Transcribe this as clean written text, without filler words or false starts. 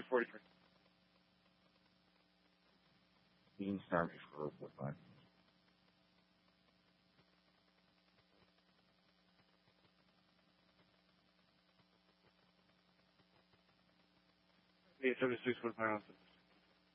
43. You can start me for 45. Yeah, 76 45 ounces.